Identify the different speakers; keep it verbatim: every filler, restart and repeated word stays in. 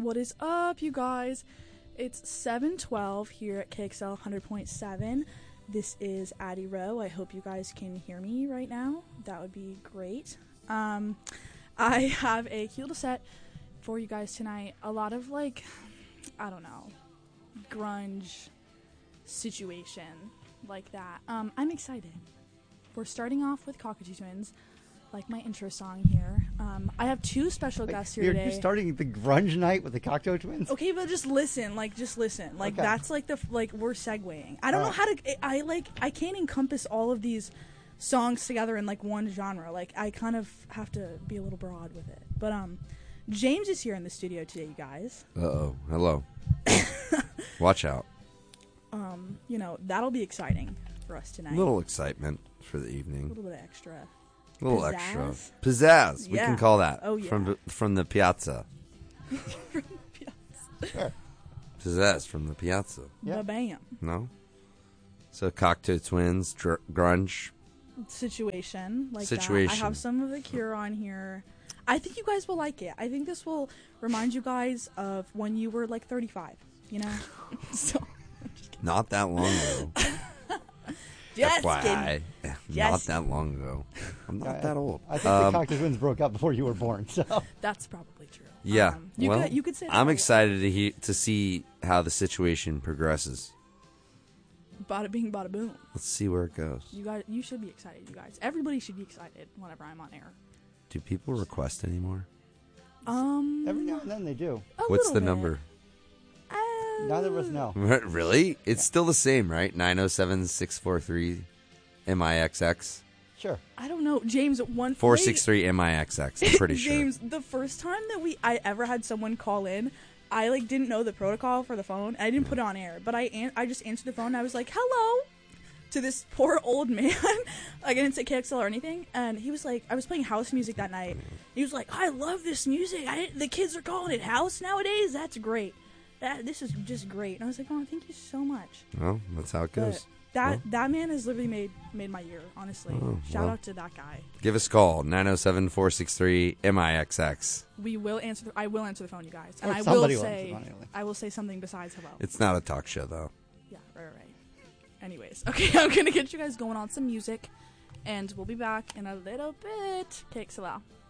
Speaker 1: What is up, you guys? It's seven twelve here at K X L one hundred point seven. This is Addie Rowe. I hope you guys can hear me right now. That would be great. Um, I have a cute little set for you guys tonight. A lot of, like, I don't know, grunge situation like that. Um, I'm excited. We're starting off with Cockatoo Twins, like my intro song here. Um, I have two special
Speaker 2: Wait,
Speaker 1: guests here
Speaker 2: you're,
Speaker 1: today.
Speaker 2: You're starting the grunge night with the Cockatoo Twins?
Speaker 1: Okay, but just listen, like, just listen. Like,
Speaker 2: Okay.
Speaker 1: that's, like, the, like, we're segueing. I don't
Speaker 2: Uh.
Speaker 1: know how to, I, like, I can't encompass all of these songs together in, like, one genre. Like, I kind of have to be a little broad with it. But, um, James is here in the studio today, you guys.
Speaker 3: Uh-oh. Hello. Watch out.
Speaker 1: Um, you know, that'll be exciting for us tonight.
Speaker 3: A little excitement for the
Speaker 1: A
Speaker 3: evening.
Speaker 1: little bit extra.
Speaker 3: A little
Speaker 1: pizzazz?
Speaker 3: extra. Pizzazz. We
Speaker 1: Yeah.
Speaker 3: can call that.
Speaker 1: Oh, yeah.
Speaker 3: From the, from the piazza.
Speaker 2: Sure.
Speaker 3: Pizzazz from the piazza.
Speaker 2: Yeah.
Speaker 1: Ba-bam.
Speaker 3: No? So Cockatoo Twins, dr- grunge.
Speaker 1: Situation like
Speaker 3: Situation.
Speaker 1: that. I have some of the Cure on here. I think you guys will like it. I think this will remind you guys of when you were like thirty-five, you know? So, I'm just kidding.
Speaker 3: Not that long ago.
Speaker 1: Just
Speaker 3: F Y I.
Speaker 1: kidding.
Speaker 3: Not
Speaker 1: Just-
Speaker 3: that long ago. I'm not
Speaker 2: Yeah,
Speaker 3: that old.
Speaker 2: I think
Speaker 3: Um,
Speaker 2: the Cockatoo Twins broke up before you were born, so...
Speaker 1: That's probably true.
Speaker 3: Yeah.
Speaker 1: Um, you,
Speaker 3: well,
Speaker 1: could, you could say that.
Speaker 3: I'm
Speaker 1: a-
Speaker 3: excited to hear, to see how the situation progresses.
Speaker 1: Bada bing, bada boom.
Speaker 3: Let's see where it goes.
Speaker 1: You guys, you should be excited, you guys. Everybody should be excited whenever I'm on air.
Speaker 3: Do people request anymore?
Speaker 1: Um,
Speaker 2: Every now and then they do.
Speaker 1: a
Speaker 3: What's
Speaker 1: little
Speaker 3: the
Speaker 1: bit.
Speaker 3: number?
Speaker 1: Uh,
Speaker 2: Neither of us know.
Speaker 3: Really? It's still the same, right? nine oh seven, six four three, M I X X.
Speaker 2: Sure.
Speaker 1: I don't know, James. One
Speaker 3: four six three M I X X. I'm pretty sure.
Speaker 1: James, the first time that we I ever had someone call in, I like didn't know the protocol for the phone. I didn't put it on air, but I an- I just answered the phone. And I was like, "Hello," to this poor old man. Like, I didn't say K X L or anything, and he was like, I was playing house music that night. He was like, "I love this music. I the kids are calling it house nowadays. That's great. That this is just great." And I was like, "Oh, thank you so much."
Speaker 3: Well, that's how it
Speaker 1: But
Speaker 3: goes.
Speaker 1: that
Speaker 3: Well.
Speaker 1: that man has literally made made my year. Honestly,
Speaker 3: Oh,
Speaker 1: shout
Speaker 3: well.
Speaker 1: out to that guy.
Speaker 3: Give us a call, nine oh seven, four six three, M I X X.
Speaker 1: We will answer. The, I will answer the phone, you guys, and
Speaker 2: Or
Speaker 1: I will
Speaker 2: somebody will answer
Speaker 1: say
Speaker 2: the phone anyway.
Speaker 1: I will say something besides hello.
Speaker 3: It's not a talk show, though.
Speaker 1: Yeah, right, right, right. Anyways, okay, I'm gonna get you guys going on some music, and we'll be back in a little bit. K X L.